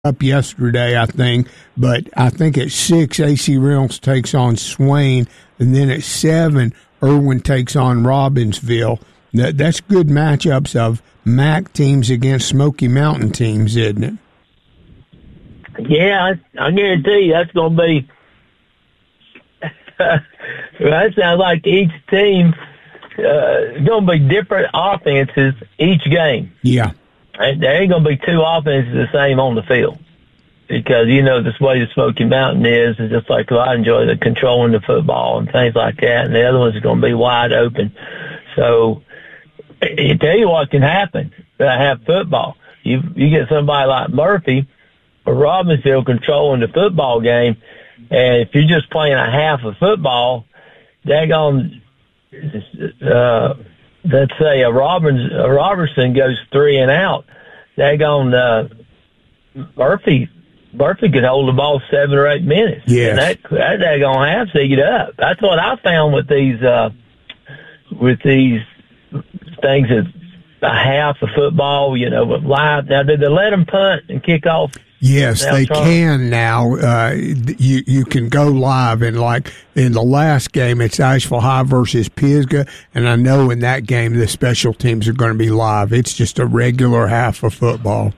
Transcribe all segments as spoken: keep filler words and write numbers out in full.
up yesterday, I think, but I think at six, A C Reynolds takes on Swain, and then at seven, Irwin takes on Robbinsville. That, that's good matchups of M A C teams against Smoky Mountain teams, isn't it? Yeah, I, I guarantee you that's going to be. That sounds like each team uh, going to be different offenses each game. Yeah. There ain't going to be two offenses the same on the field because, you know, this way the Smoky Mountain is, is just like well, I enjoy the controlling the football and things like that, and the other one's going to be wide open. So, I tell you what can happen. I have football. You you get somebody like Murphy or Robbinsville controlling the football game, and if you're just playing a half of football, daggone, uh, let's say a Robbins a Robertson goes three and out, daggone uh, Murphy Murphy could hold the ball seven or eight minutes. Yes. And that that daggone half seed up. That's what I found with these uh, with these. things that a half of football, you know, with live. Now, did they let them punt and kick off? Yes, they can now. Uh, you you can go live, and like in the last game, it's Asheville High versus Pisgah, and I know in that game the special teams are going to be live. It's just a regular half of football.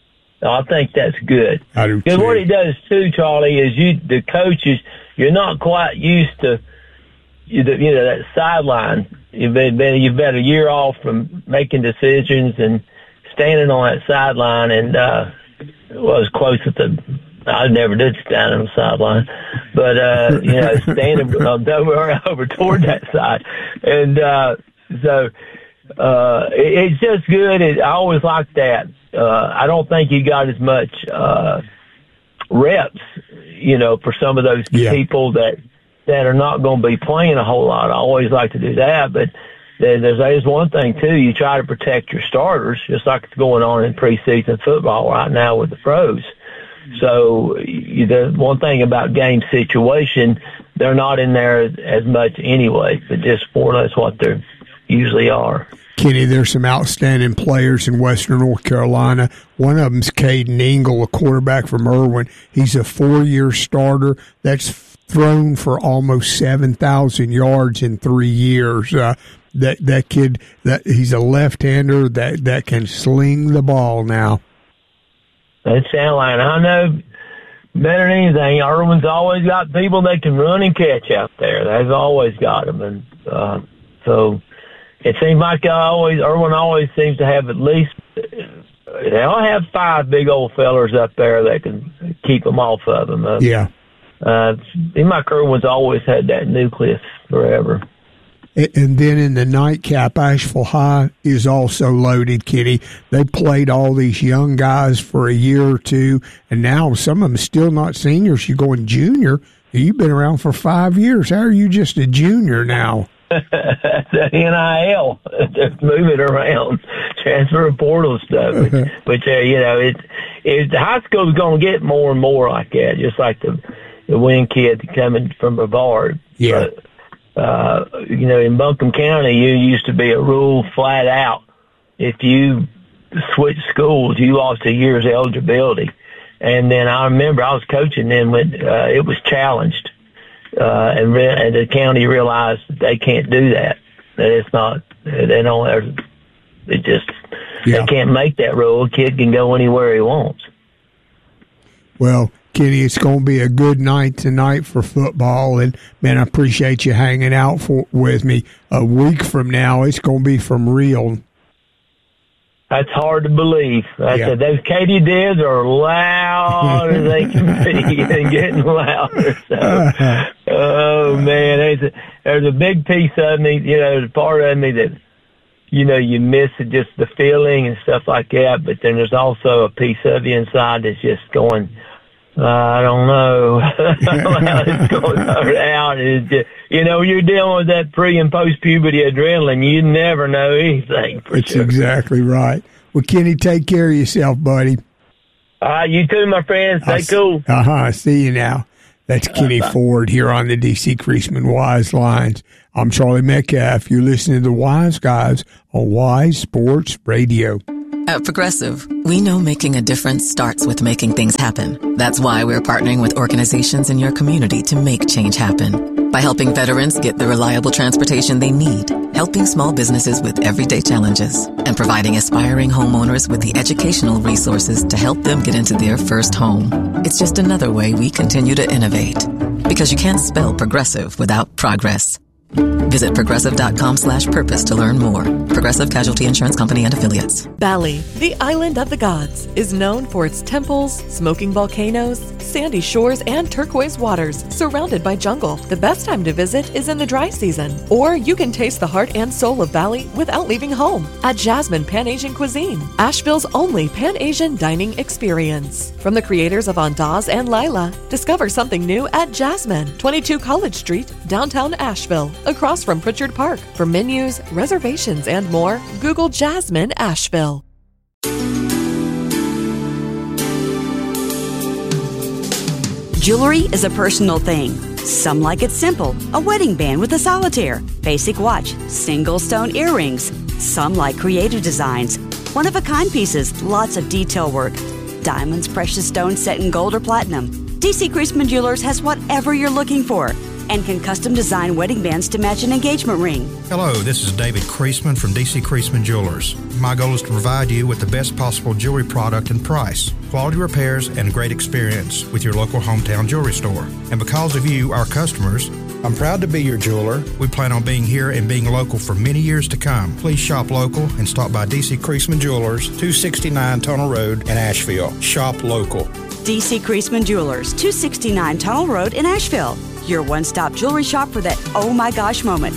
I think that's good. I do too. Because what it does too, Charlie, is you the coaches, you're not quite used to you know that sideline. You've been, been you've been a year off from making decisions and standing on that sideline, and uh, was close at the. I never did stand on the sideline, but uh, you know, standing over over toward that side, and uh, so uh, it, it's just good. It, I always liked that. Uh, I don't think you got as much uh, reps, you know, for some of those yeah. people that. that are not going to be playing a whole lot. I always like to do that, but there's, there's one thing, too. You try to protect your starters, just like it's going on in preseason football right now with the pros. So you, the one thing about game situation, they're not in there as, as much anyway, but just more or less what they usually are. Kenny, there's some outstanding players in Western North Carolina. One of them's Caden Engle, a quarterback from Irwin. He's a four-year starter. That's thrown for almost seven thousand yards in three years. Uh, that that kid, that he's a left-hander that, that can sling the ball now. That sound like, I know better than anything, Irwin's always got people that can run and catch out there. They've always got them. And uh, so it seems like I always Irwin always seems to have at least they all have five big old fellers up there that can keep them off of them. Uh, yeah. Uh, my Irwin's always had that nucleus forever. And then in the nightcap, Asheville High is also loaded, Kenny. They played all these young guys for a year or two, and now some of them still not seniors. You're going junior. You've been around for five years. How are you just a junior now? That's the N I L. Just moving around, transfer portal stuff. Which, which uh, you know, it's it, the high school's going to get more and more like that, just like the the Wynn kid coming from Brevard. Yeah. But, uh, you know, in Buncombe County, you used to be a rule flat out. If you switched schools, you lost a year's eligibility. And then I remember I was coaching then when uh, it was challenged. Uh, and, re- and the county realized that they can't do that. That it's not, they don't, they just, yeah. they can't make that rule. A kid can go anywhere he wants. Well, Kenny, it's going to be a good night tonight for football. And, man, I appreciate you hanging out for, with me. A week from now, it's going to be from real. That's hard to believe. I yeah. said, those katydids are loud as they can be and getting louder. So, uh-huh. oh, man, there's a, there's a big piece of me, you know, the part of me that, you know, you miss just the feeling and stuff like that. But then there's also a piece of you inside that's just going, uh, I don't know how it's going to start out. It's just, you know, you're dealing with that pre and post puberty adrenaline. You never know anything. For That's sure. exactly right. Well, Kenny, take care of yourself, buddy. Uh, you too, my friend. Stay cool. Uh huh. See you now. That's Kenny uh, Ford here on the D C Creasman Wise Lines. I'm Charlie Metcalf. You're listening to the Wise Guys on Wise Sports Radio. At Progressive, we know making a difference starts with making things happen. That's why we're partnering with organizations in your community to make change happen. By helping veterans get the reliable transportation they need, helping small businesses with everyday challenges, and providing aspiring homeowners with the educational resources to help them get into their first home. It's just another way we continue to innovate. Because you can't spell progressive without progress. Visit progressive.com slash purpose to learn more. Progressive Casualty Insurance Company and Affiliates. Bali, the island of the gods, is known for its temples, smoking volcanoes, sandy shores, and turquoise waters surrounded by jungle. The best time to visit is in the dry season. Or you can taste the heart and soul of Bali without leaving home at Jasmine Pan-Asian Cuisine, Asheville's only Pan-Asian dining experience. From the creators of Andaz and Lila, discover something new at Jasmine, twenty-two College Street, downtown Asheville, across from Pritchard Park. For menus, reservations, and more, Google Jasmine Asheville. Jewelry is a personal thing. Some like it simple, a wedding band with a solitaire, basic watch, single stone earrings. Some like creative designs, one-of-a-kind pieces, lots of detail work. Diamonds, precious stones set in gold or platinum. D C Creasman Jewelers has whatever you're looking for and can custom design wedding bands to match an engagement ring. Hello, this is David Creasman from D C Creasman Jewelers. My goal is to provide you with the best possible jewelry product and price, quality repairs, and great experience with your local hometown jewelry store. And because of you, our customers, I'm proud to be your jeweler. We plan on being here and being local for many years to come. Please shop local and stop by D C Creasman Jewelers, two sixty-nine Tunnel Road in Asheville. Shop local. D C Creasman Jewelers, two sixty-nine Tunnel Road in Asheville. Your one-stop jewelry shop for that oh my gosh moment.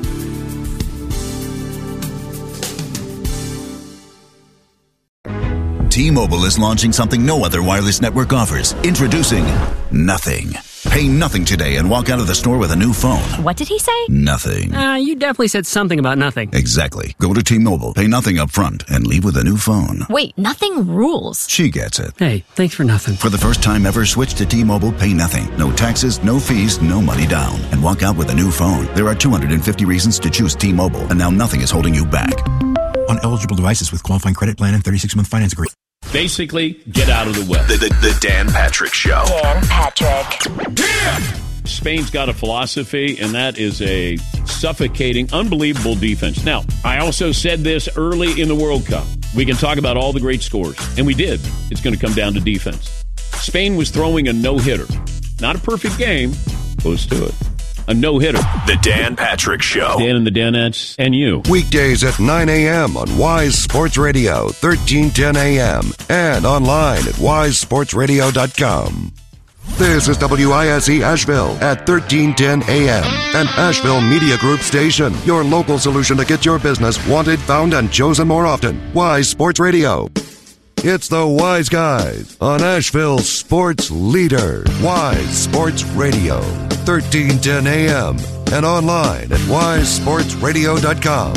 T-Mobile is launching something no other wireless network offers. Introducing Nothing. Pay nothing today and walk out of the store with a new phone. What did he say? Nothing. Uh, you definitely said something about nothing. Exactly. Go to T-Mobile, pay nothing up front, and leave with a new phone. Wait, nothing rules. She gets it. Hey, thanks for nothing. For the first time ever, switch to T-Mobile, pay nothing. No taxes, no fees, no money down. And walk out with a new phone. There are two hundred fifty reasons to choose T-Mobile, and now nothing is holding you back. On eligible devices with qualifying credit plan and thirty-six month finance agreement. Basically, get out of the way. The, the, the Dan Patrick Show. Dan Patrick. Dan! Spain's got a philosophy, and that is a suffocating, unbelievable defense. Now, I also said this early in the World Cup. We can talk about all the great scores, and we did. It's going to come down to defense. Spain was throwing a no-hitter. Not a perfect game, close to it. A no-hitter. The Dan Patrick Show. Dan and the Danettes and you. Weekdays at nine a.m. on Wise Sports Radio, thirteen ten a.m. and online at wise sports radio dot com. This is W I S E Asheville at thirteen ten a.m. an Asheville Media Group station. Your local solution to get your business wanted, found, and chosen more often. Wise Sports Radio. It's the Wise Guys on Asheville's sports leader. Wise Sports Radio, thirteen ten a.m. and online at wise sports radio dot com.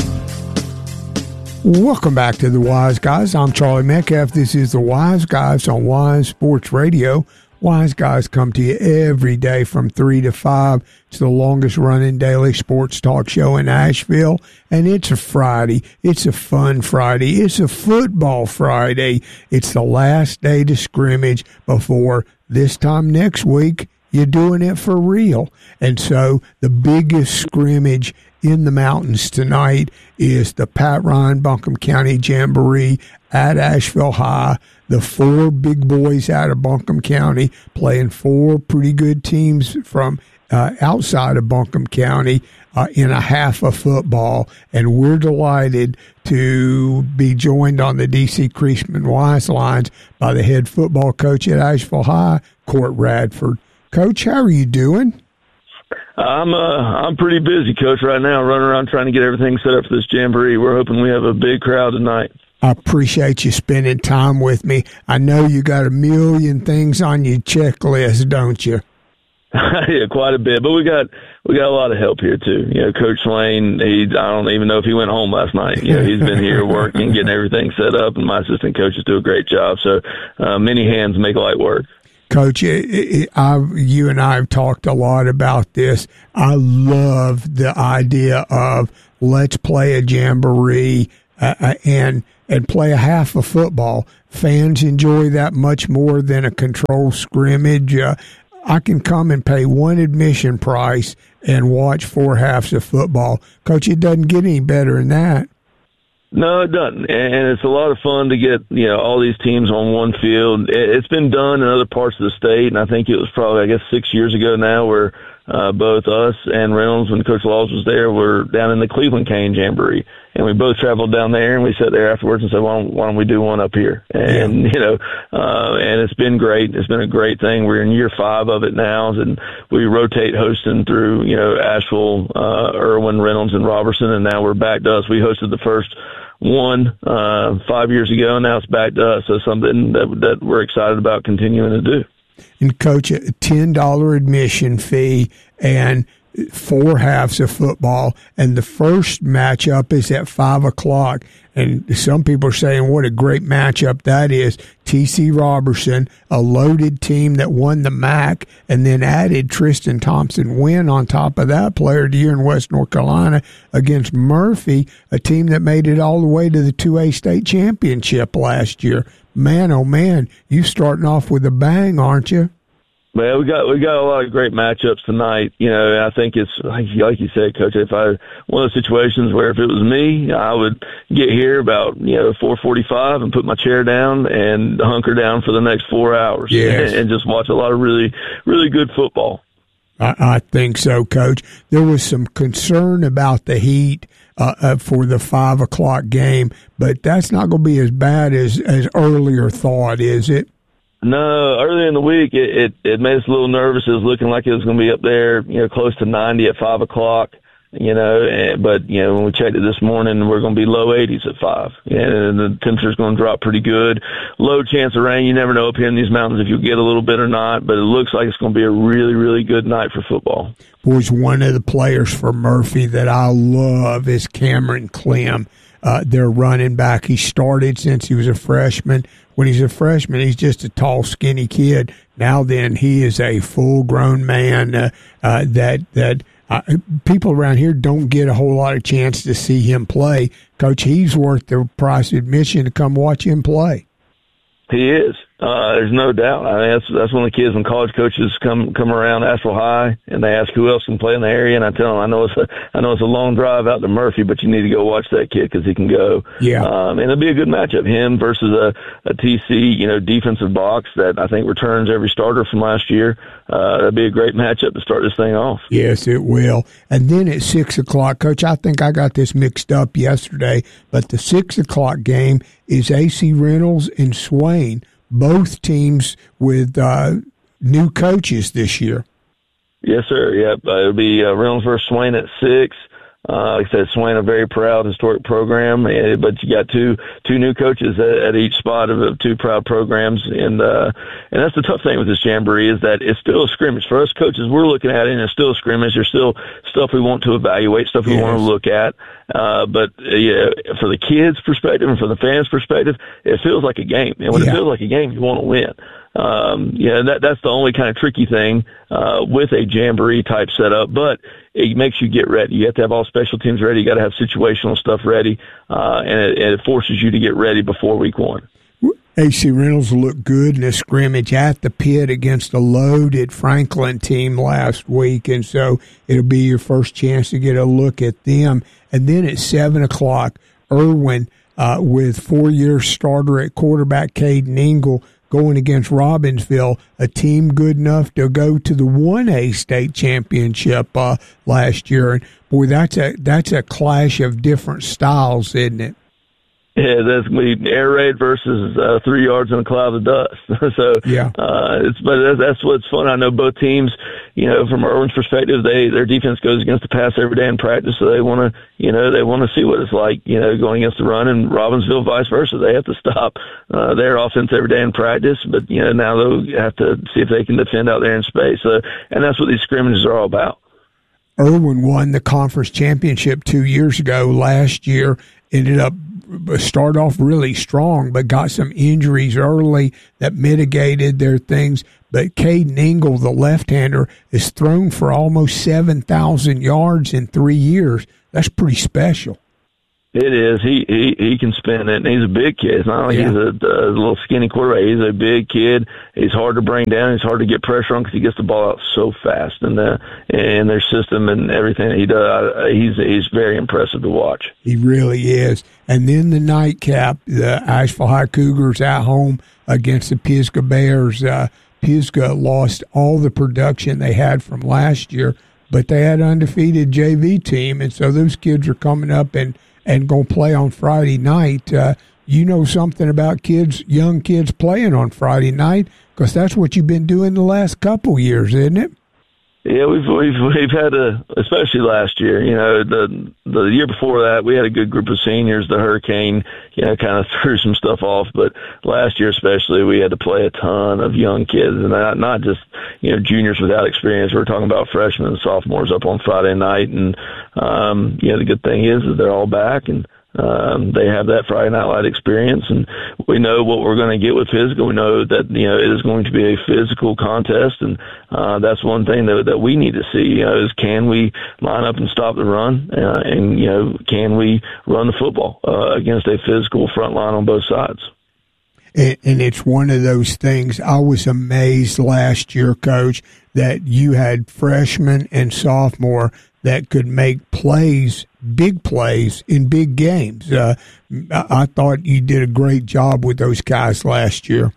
Welcome back to the Wise Guys. I'm Charlie Metcalf. This is the Wise Guys on Wise Sports Radio. Wise Guys come to you every day from three to five. It's the longest running daily sports talk show in Asheville. And it's a Friday. It's a fun Friday. It's a football Friday. It's the last day to scrimmage before this time next week, you're doing it for real. And so the biggest scrimmage in the mountains tonight is the Pat Ryan Buncombe County Jamboree at Asheville High. The four big boys out of Buncombe County playing four pretty good teams from uh, outside of Buncombe County uh, in a half of football. And we're delighted to be joined on the D C Creasman Wise lines by the head football coach at Asheville High, Court Radford. Coach, how are you doing? I'm uh, I'm pretty busy, Coach, right now, running around trying to get everything set up for this Jamboree. We're hoping we have a big crowd tonight. I appreciate you spending time with me. I know you got a million things on your checklist, don't you? Yeah, quite a bit. But we got we got a lot of help here too. You know, Coach Lane, he I don't even know if he went home last night. You know, he's been here working, getting everything set up, and my assistant coaches do a great job. So uh, many hands make light work. Coach, it, it, I, you and I have talked a lot about this. I love the idea of let's play a jamboree, uh, and and play a half of football. Fans enjoy that much more than a controlled scrimmage. Uh, I can come and pay one admission price and watch four halves of football. Coach, it doesn't get any better than that. No, it doesn't, and it's a lot of fun to get you know all these teams on one field. It's been done in other parts of the state, and I think it was probably I guess six years ago now where uh, both us and Reynolds, when Coach Laws was there, were down in the Cleveland Cane Jamboree, and we both traveled down there, and we sat there afterwards and said, "Why don't, why don't we do one up here?" And yeah. you know, uh, and it's been great. It's been a great thing. We're in year five of it now, and we rotate hosting through you know Asheville, uh, Irwin, Reynolds, and Robertson, and now we're back to us. We hosted the first one uh, five years ago, and now it's back to us. So something that that we're excited about continuing to do. And Coach, a ten dollars admission fee and four halves of football, and the first matchup is at five o'clock. And some people are saying what a great matchup that is. T C Robertson, a loaded team that won the M A C, and then added Tristan Thompson Wynn on top of that, player of the year in West North Carolina, against Murphy, a team that made it all the way to the two A state championship last year. Man, oh man, you starting off with a bang, aren't you? Well, we got we got a lot of great matchups tonight. You know, I think it's like, like you said, Coach. If I one of those situations where if it was me, I would get here about you know four forty-five and put my chair down and hunker down for the next four hours, yes. and, and just watch a lot of really really good football. I, I think so, Coach. There was some concern about the heat uh, uh, for the five o'clock game, but that's not going to be as bad as as earlier thought, is it? No, earlier in the week, it, it, it made us a little nervous. It was looking like it was going to be up there, you know, close to ninety at five o'clock, you know, and, but, you know, when we checked it this morning, we're going to be low eighties at five, and the temperature's going to drop pretty good. Low chance of rain. You never know up here in these mountains if you'll get a little bit or not, but it looks like it's going to be a really, really good night for football. Boys, one of the players for Murphy that I love is Cameron Clem. Uh, their running back. He started since he was a freshman. When he's a freshman, he's just a tall, skinny kid. Now then, he is a full-grown man uh, uh, that that uh, people around here don't get a whole lot of chance to see him play. Coach, he's worth the price of admission to come watch him play. He is. Uh, there's no doubt. I mean, that's that's when the kids when college coaches come come around Asheville High and they ask who else can play in the area, and I tell them I know it's a I know it's a long drive out to Murphy, but you need to go watch that kid because he can go. Yeah. Um, and it'll be a good matchup. Him versus a, a T C, you know, defensive box that I think returns every starter from last year. Uh, that'd be a great matchup to start this thing off. Yes, it will. And then at six o'clock, Coach, I think I got this mixed up yesterday, but the six o'clock game is A C Reynolds and Swain. Both teams with uh, new coaches this year. Yes, sir. Yep. Uh, it'll be uh, Reynolds versus Swain at six. Uh, like I said, Swain, a very proud historic program, and, but you got two two new coaches at, at each spot of, of two proud programs, and uh, and that's the tough thing with this jamboree is that it's still a scrimmage for us coaches. We're looking at it, and it's still a scrimmage. There's still stuff we want to evaluate, stuff we yes. want to look at. Uh, but uh, yeah, for the kids' perspective and for the fans' perspective, it feels like a game, and when yeah. it feels like a game, you want to win. Um, yeah, that, that's the only kind of tricky thing, uh, with a jamboree type setup, but it makes you get ready. You have to have all special teams ready. You got to have situational stuff ready, uh, and it, and it forces you to get ready before week one. A C Reynolds looked good in a scrimmage at the pit against a loaded Franklin team last week, and so it'll be your first chance to get a look at them. And then at seven o'clock, Irwin, uh, with four-year starter at quarterback Caden Ingle, going against Robbinsville, a team good enough to go to the one A state championship uh, last year. And boy, that's a that's a clash of different styles, isn't it? Yeah, that's going to be air raid versus uh, three yards in a cloud of dust. so, yeah, uh, it's but that's, that's what's fun. I know both teams, you know, from Irwin's perspective, they their defense goes against the pass every day in practice, so they want to, you know, they want to see what it's like, you know, going against the run, and Robbinsville vice versa. They have to stop uh, their offense every day in practice, but you know now they'll have to see if they can defend out there in space. So, and that's what these scrimmages are all about. Irwin won the conference championship two years ago. Last year, ended up start off really strong, but got some injuries early that mitigated their things. But Caden Ingle, the left-hander, is thrown for almost seven thousand yards in three years. That's pretty special. It is. He, he he can spin it, and he's a big kid. It's not like yeah. he's a, a little skinny quarterback. He's a big kid. He's hard to bring down. He's hard to get pressure on because he gets the ball out so fast, and the in their system and everything that he does. He's he's very impressive to watch. He really is. And then the nightcap, the Asheville High Cougars at home against the Pisgah Bears. Uh, Pisgah lost all the production they had from last year, but they had an undefeated J V team, and so those kids are coming up and. and going to play on Friday night. Uh, you know something about kids, young kids playing on Friday night, because that's what you've been doing the last couple years, isn't it? Yeah, we've we've we've had a, especially last year. You know, the the year before that, we had a good group of seniors. The hurricane, you know, kind of threw some stuff off. But last year, especially, we had to play a ton of young kids, and not not just you know juniors without experience. We're talking about freshmen and sophomores up on Friday night, and um, you know, the good thing is that they're all back and. Um, they have that Friday Night Light experience, and we know what we're going to get with physical. We know that you know it is going to be a physical contest, and uh, that's one thing that that we need to see. You know, is can we line up and stop the run, uh, and you know, can we run the football uh, against a physical front line on both sides? And, and it's one of those things. I was amazed last year, Coach, that you had freshmen and sophomore that could make plays, big plays in big games. Uh, I thought you did a great job with those guys last year.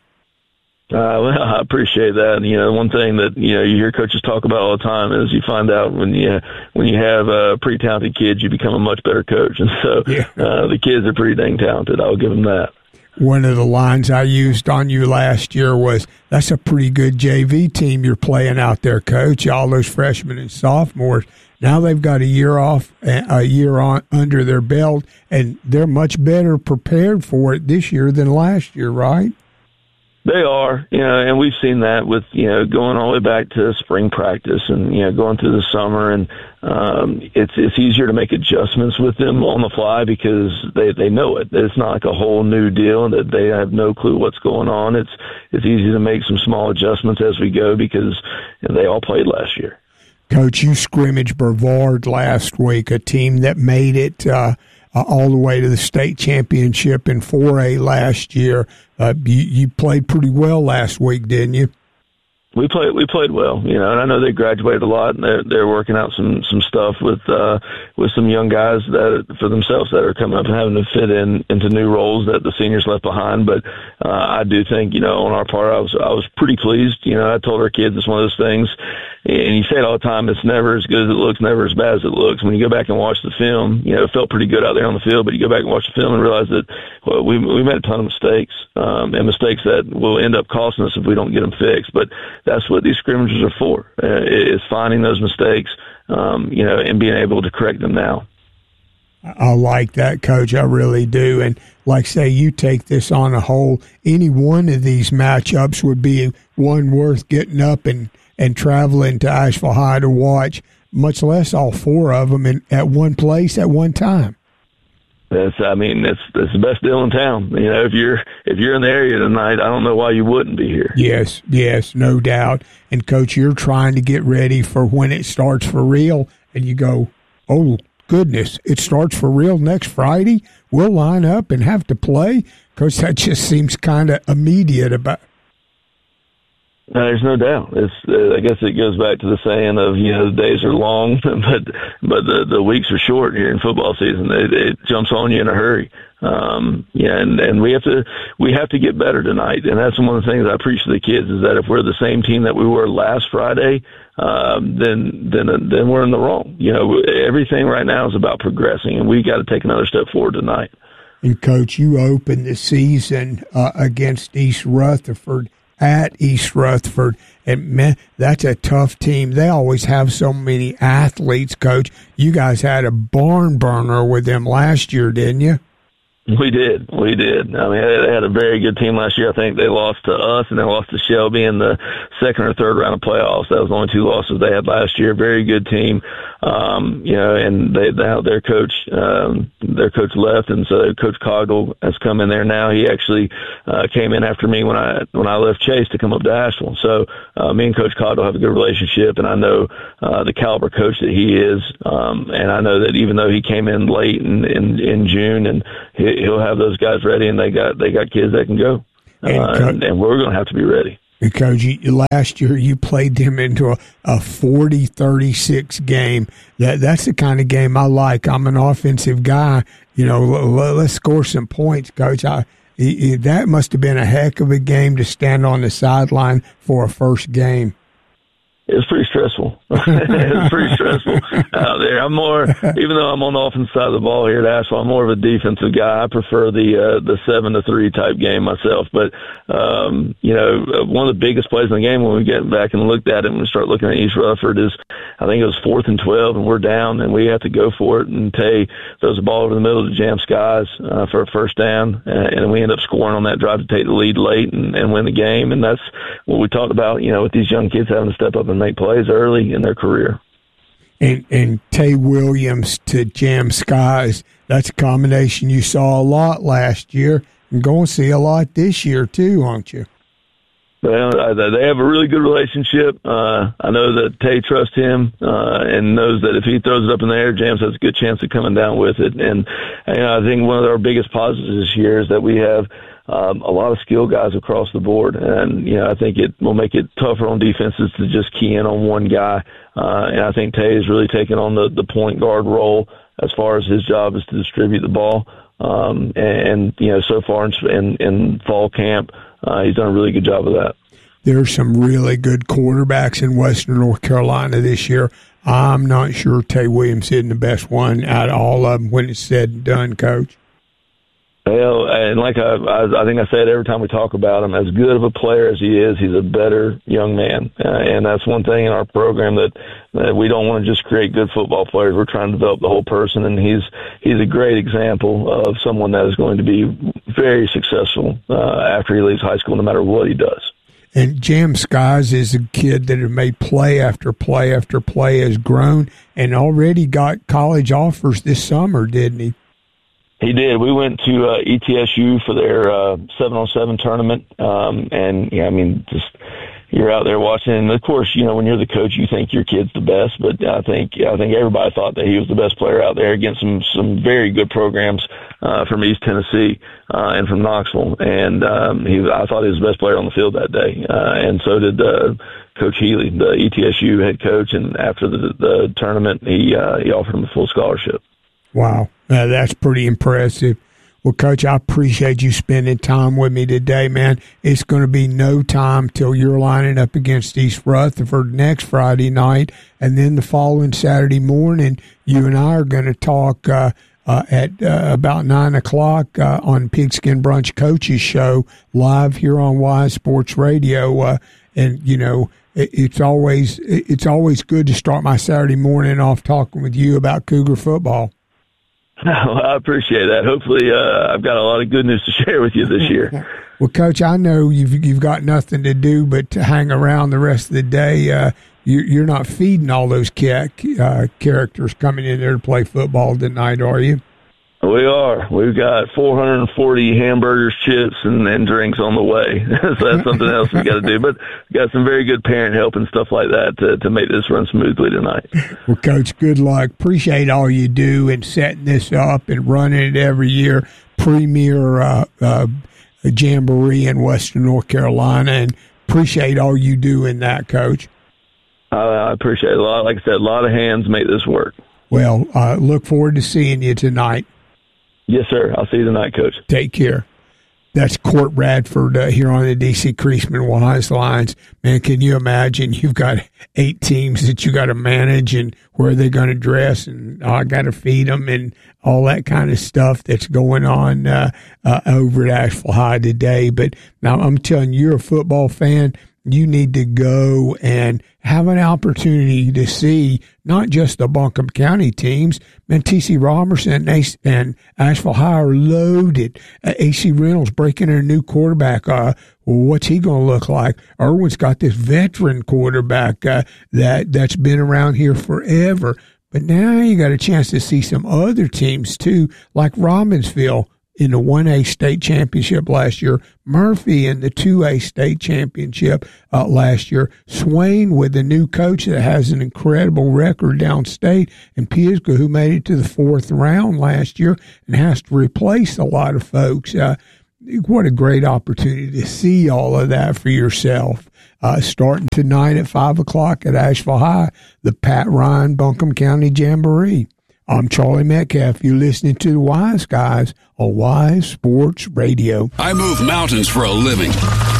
Uh, well, I appreciate that. And, you know, one thing that, you know, you hear coaches talk about all the time is you find out when you, when you have uh, pretty talented kids, you become a much better coach. And so yeah. uh, the kids are pretty dang talented. I'll give them that. One of the lines I used on you last year was, that's a pretty good J V team you're playing out there, Coach, all those freshmen and sophomores. Now they've got a year off, a year on under their belt, and they're much better prepared for it this year than last year, right? They are, you know, and we've seen that with, you know, going all the way back to spring practice and, you know, going through the summer, and um, it's it's easier to make adjustments with them on the fly because they, they know it. It's not like a whole new deal and that they have no clue what's going on. It's it's easy to make some small adjustments as we go because you know, they all played last year. Coach, you scrimmaged Brevard last week, a team that made it uh, uh, all the way to the state championship in four A last year. Uh, you, you played pretty well last week, didn't you? We played. We played well, you know, and I know they graduated a lot, and they're they're working out some some stuff with uh, with some young guys that for themselves that are coming up and having to fit in into new roles that the seniors left behind. But uh, I do think, you know, on our part, I was I was pretty pleased. You know, I told our kids it's one of those things, and you say it all the time. It's never as good as it looks, never as bad as it looks. When you go back and watch the film, you know, it felt pretty good out there on the field, but you go back and watch the film and realize that well, we we made a ton of mistakes, um, and mistakes that will end up costing us if we don't get them fixed. But that's what these scrimmages are for, uh, is finding those mistakes, um, you know, and being able to correct them now. I like that, Coach. I really do. And like say, you take this on a whole, any one of these matchups would be one worth getting up and, and traveling to Asheville High to watch, much less all four of them in, at one place at one time. That's, I mean, that's that's the best deal in town. You know, if you're if you're in the area tonight, I don't know why you wouldn't be here. Yes, yes, no doubt. And Coach, you're trying to get ready for when it starts for real, and you go, oh goodness, it starts for real next Friday. We'll line up and have to play. Coach, that just seems kind of immediate about. Uh, there's no doubt. It's. Uh, I guess it goes back to the saying of, you know, the days are long, but but the the weeks are short here in football season. It, it jumps on you in a hurry. Um, yeah, and and we have to we have to get better tonight. And that's one of the things I preach to the kids is that if we're the same team that we were last Friday, um, then then then we're in the wrong. You know, everything right now is about progressing, and we got to take another step forward tonight. And Coach, you opened the season uh, against East Rutherford. At East Rutherford, and man, that's a tough team. They always have so many athletes, Coach. You guys had a barn burner with them last year, didn't you? We did. We did. I mean, they had a very good team last year. I think they lost to us, and they lost to Shelby in the second or third round of playoffs. That was the only two losses they had last year. Very good team, um, you know, and they, they their coach um, their coach left, and so Coach Coggle has come in there now. He actually uh, came in after me when I when I left Chase to come up to Asheville. So uh, me and Coach Coggle have a good relationship, and I know uh, the caliber coach that he is, um, and I know that even though he came in late in in, in June, and he, he'll have those guys ready, and they got they got kids that can go, uh, and, and we're going to have to be ready. Because you, last year you played them into a, a forty thirty-six game. That That's the kind of game I like. I'm an offensive guy. You know, l- let's score some points, Coach. I, he, that must have been a heck of a game to stand on the sideline for a first game. It was pretty stressful. It was pretty stressful out there. I'm more, even though I'm on the offensive side of the ball here at Asheville, I'm more of a defensive guy. I prefer the uh, the seven to three type game myself. But um, you know, one of the biggest plays in the game when we get back and looked at it, and we start looking at East Rutherford, is I think it was fourth and twelve, and we're down, and we have to go for it. And Tay throws the ball over the middle to Jam Skies uh, for a first down, uh, and we end up scoring on that drive to take the lead late and, and win the game. And that's what we talked about, you know, with these young kids having to step up and make plays early in their career. And, and Tay Williams to Jam Skies, that's a combination you saw a lot last year and going to see a lot this year too, aren't you? Well, they have a really good relationship. Uh, I know that Tay trusts him uh, and knows that if he throws it up in the air, Jams has a good chance of coming down with it. And, and you know, I think one of our biggest positives this year is that we have Um, a lot of skill guys across the board. And, you know, I think it will make it tougher on defenses to just key in on one guy. Uh, and I think Tay has really taken on the, the point guard role as far as his job is to distribute the ball. Um, and, and, you know, so far in, in, in fall camp, uh, he's done a really good job of that. There's some really good quarterbacks in Western North Carolina this year. I'm not sure Tay Williams isn't the best one out of all of them when it's said and done, Coach. Well, and like I, I, I think I said every time we talk about him, as good of a player as he is, he's a better young man. Uh, and that's one thing in our program that, that we don't want to just create good football players. We're trying to develop the whole person, and he's he's a great example of someone that is going to be very successful uh, after he leaves high school, no matter what he does. And Jam Skies is a kid that has made play after play after play, has grown, and already got college offers this summer, didn't he? He did. We went to uh, E T S U for their uh, seven on seven tournament, um, and yeah, I mean, just you're out there watching. And of course, you know, when you're the coach, you think your kid's the best. But I think I think everybody thought that he was the best player out there against some some very good programs uh, from East Tennessee uh, and from Knoxville. And um, he, I thought he was the best player on the field that day, uh, and so did uh, Coach Healy, the E T S U head coach. And after the, the tournament, he uh, he offered him a full scholarship. Wow, uh, that's pretty impressive. Well, Coach, I appreciate you spending time with me today, man. It's going to be no time till you're lining up against East Rutherford next Friday night, and then the following Saturday morning, you and I are going to talk uh, uh, at uh, about nine o'clock uh, on Pigskin Brunch Coaches Show live here on Wise Sports Radio. Uh, and you know, it, it's always it's always good to start my Saturday morning off talking with you about Cougar football. Well, I appreciate that. Hopefully, uh, I've got a lot of good news to share with you this year. Well, Coach, I know you've you've got nothing to do but to hang around the rest of the day. Uh, you, you're not feeding all those ca- uh, characters coming in there to play football tonight, are you? We are. We've got four hundred forty hamburgers, chips, and, and drinks on the way. So that's something else we got to do. But we got some very good parent help and stuff like that to, to make this run smoothly tonight. Well, Coach, good luck. Appreciate all you do in setting this up and running it every year. Premier uh, uh, Jamboree in Western North Carolina, and appreciate all you do in that, Coach. I, I appreciate it a lot. Like I said, a lot of hands make this work. Well, uh, look forward to seeing you tonight. Yes, sir. I'll see you tonight, Coach. Take care. That's Court Radford uh, here on the D C Creasman Wise Lines. Man, can you imagine? You've got eight teams that you got to manage, and where are they going to dress, and oh, I got to feed them, and all that kind of stuff that's going on uh, uh, over at Asheville High today. But now I'm telling you, you're a football fan. you need to go and have an opportunity to see not just the Buncombe County teams. Man, T C Robertson and, and Asheville High are loaded. Uh, A C Reynolds breaking in a new quarterback. Uh, what's he going to look like? Irwin's got this veteran quarterback uh, that, that's been around here forever. But now you got a chance to see some other teams, too, like Robbinsville in the one A state championship last year, Murphy in the two A state championship uh, last year, Swain with a new coach that has an incredible record downstate, and Pisgah, who made it to the fourth round last year and has to replace a lot of folks. Uh, what a great opportunity to see all of that for yourself. Uh, starting tonight at five o'clock at Asheville High, the Pat Ryan Buncombe County Jamboree. I'm Charlie Metcalf. You're listening to the Wise Guys on Wise Sports Radio. I move mountains for a living.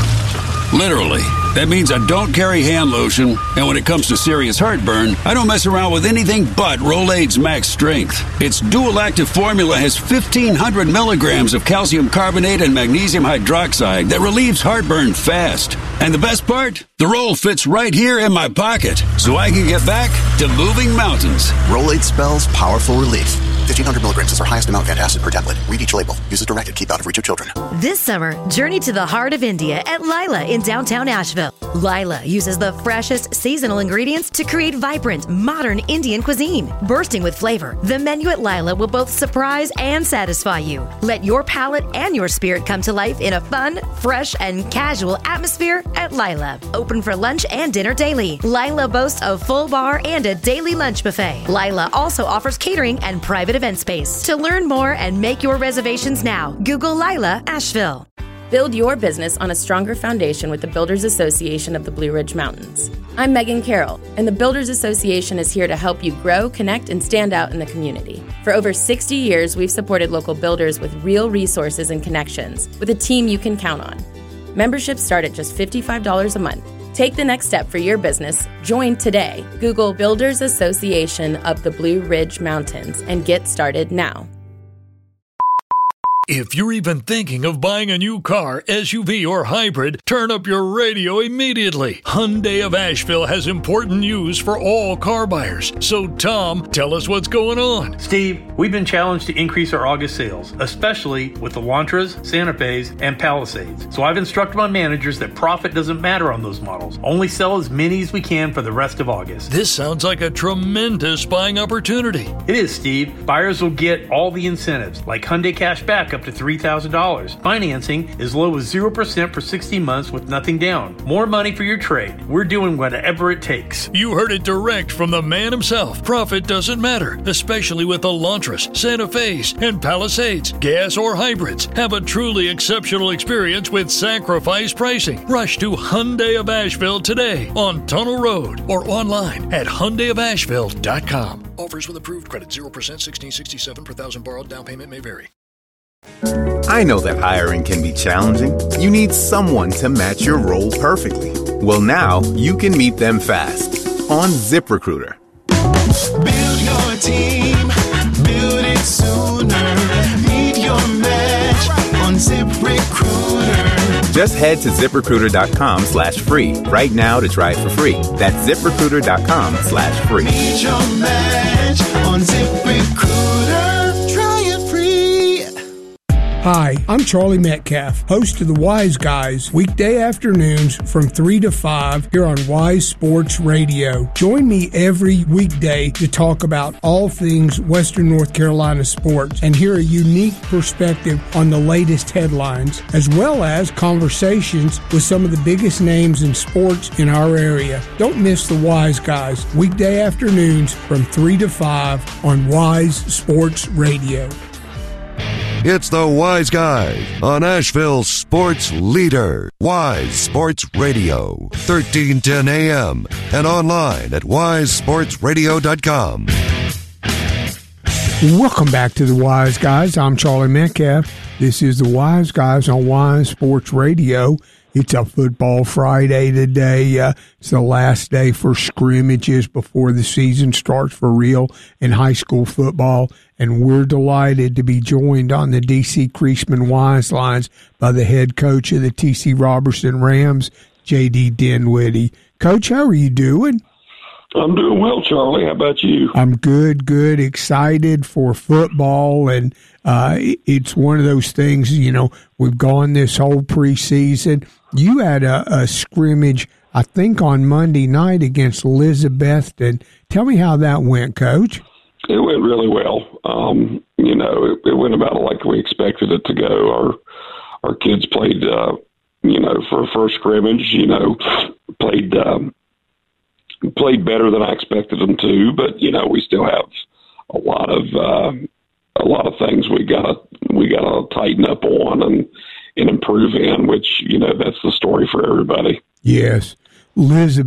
Literally. That means I don't carry hand lotion, and when it comes to serious heartburn, I don't mess around with anything but Rolaids Max Strength. Its dual-active formula has fifteen hundred milligrams of calcium carbonate and magnesium hydroxide that relieves heartburn fast. And the best part? The roll fits right here in my pocket, so I can get back to moving mountains. Rolaids spells powerful relief. fifteen hundred milligrams is our highest amount of antacid per tablet. Read each label. Use as directed. Keep out of reach of children. This summer, journey to the heart of India at Lila in downtown Asheville. Lila uses the freshest seasonal ingredients to create vibrant, modern Indian cuisine. Bursting with flavor, the menu at Lila will both surprise and satisfy you. Let your palate and your spirit come to life in a fun, fresh, and casual atmosphere at Lila. Open for lunch and dinner daily. Lila boasts a full bar and a daily lunch buffet. Lila also offers catering and private event space. To learn more and make your reservations now, Google Lila Asheville. Build your business on a stronger foundation with the Builders Association of the Blue Ridge Mountains. I'm Megan Carroll, and the Builders Association is here to help you grow, connect, and stand out in the community. For over sixty years, we've supported local builders with real resources and connections, with a team you can count on. Memberships start at just fifty-five dollars a month. Take the next step for your business. Join today. Google Builders Association of the Blue Ridge Mountains and get started now. If you're even thinking of buying a new car, S U V, or hybrid, turn up your radio immediately. Hyundai of Asheville has important news for all car buyers. So, Tom, tell us what's going on. Steve, we've been challenged to increase our August sales, especially with the Elantras, Santa Fe's, and Palisades. So I've instructed my managers that profit doesn't matter on those models. Only sell as many as we can for the rest of August. This sounds like a tremendous buying opportunity. It is, Steve. Buyers will get all the incentives, like Hyundai Cash Back up to three thousand dollars. Financing as low as zero percent for sixty months with nothing down. More money for your trade. We're doing whatever it takes. You heard it direct from the man himself. Profit doesn't matter, especially with Elantras, Santa Fe's, and Palisades. Gas or hybrids. Have a truly exceptional experience with sacrifice pricing. Rush to Hyundai of Asheville today on Tunnel Road or online at Hyundai of Asheville dot com. Offers with approved credit, zero percent, sixteen sixty-seven per thousand borrowed. Down payment may vary. I know that hiring can be challenging. You need someone to match your role perfectly. Well, now you can meet them fast on ZipRecruiter. Build your team, build it sooner. Meet your match on ZipRecruiter. Just head to ZipRecruiter.com slash free right now to try it for free. That's ZipRecruiter.com slash free. Meet your match on ZipRecruiter. Try it free. Hi, I'm Charlie Metcalf, host of the Wise Guys, weekday afternoons from three to five here on Wise Sports Radio. Join me every weekday to talk about all things Western North Carolina sports and hear a unique perspective on the latest headlines, as well as conversations with some of the biggest names in sports in our area. Don't miss the Wise Guys, weekday afternoons from three to five on Wise Sports Radio. It's the Wise Guy on Asheville's sports leader, Wise Sports Radio, thirteen ten A M and online at wise sports radio dot com. Welcome back to the Wise Guys. I'm Charlie Metcalf. This is the Wise Guys on Wise Sports Radio. It's a football Friday today. Uh, it's the last day for scrimmages before the season starts for real in high school football. And we're delighted to be joined on the D C Creasman Wise lines by the head coach of the T C Robertson Rams, J D Dinwiddie. Coach, how are you doing? I'm doing well, Charlie. How about you? I'm good, good, excited for football, and uh, it's one of those things, you know, we've gone this whole preseason. You had a, a scrimmage, I think, on Monday night against Elizabethton. Tell me how that went, Coach. It went really well. Um, you know, it, it went about like we expected it to go. Our our kids played, uh, you know, for a first scrimmage, you know, played um, played better than I expected them to. But you know, we still have a lot of uh, a lot of things we got we got to tighten up on and and improve in. Which you know, that's the story for everybody. Yes, Elizabeth.